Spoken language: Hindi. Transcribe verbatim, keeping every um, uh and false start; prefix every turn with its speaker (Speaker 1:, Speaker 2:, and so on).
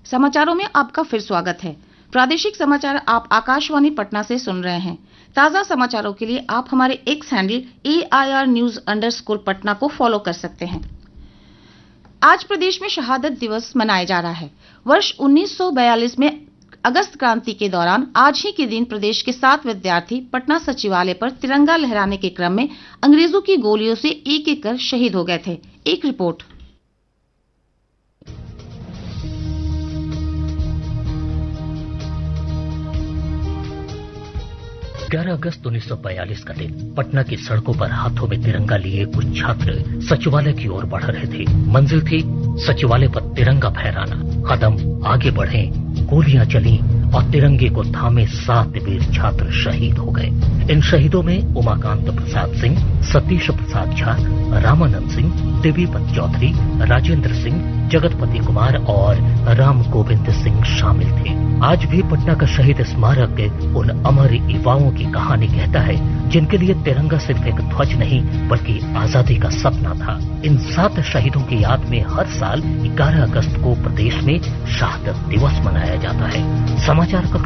Speaker 1: समाचारों में आपका फिर स्वागत है। प्रादेशिक समाचार आप आकाशवाणी पटना से सुन रहे हैं। ताजा समाचारों के लिए आप हमारे x handle A I R news underscore Patna को फॉलो कर सकते हैं। आज प्रदेश में शहादत दिवस मनाया जा रहा है। वर्ष उन्नीस सौ बयालीस में अगस्त क्रांति के दौरान आज ही के दिन प्रदेश के सात विद्यार्थी पटना सचिवालय पर तिरंगा लहराने के क्रम में अंग्रेजों की गोलियों से एक एक कर शहीद हो गए थे। एक रिपोर्ट।
Speaker 2: ग्यारह अगस्त उन्नीस सौ बयालीस का दिन पटना की सड़कों पर हाथों में तिरंगा लिए कुछ छात्र सचिवालय की ओर बढ़ रहे थे। मंजिल थी सचिवालय पर तिरंगा फहराना। कदम आगे बढ़े, गोलियां चली और तिरंगे को थामे सात वीर छात्र शहीद हो गए। इन शहीदों में उमाकांत प्रसाद सिंह, सतीश प्रसाद झा, रामानंद सिंह, देवीपत चौधरी, राजेंद्र सिंह, जगतपति कुमार और राम गोविंद सिंह शामिल थे। आज भी पटना का शहीद स्मारक उन अमर युवाओं की कहानी कहता है जिनके लिए तिरंगा सिर्फ एक ध्वज नहीं बल्कि आजादी का सपना था। इन सात शहीदों की याद में हर साल ग्यारह अगस्त को प्रदेश में शहादत दिवस मनाया जाता है। समाचार कक्ष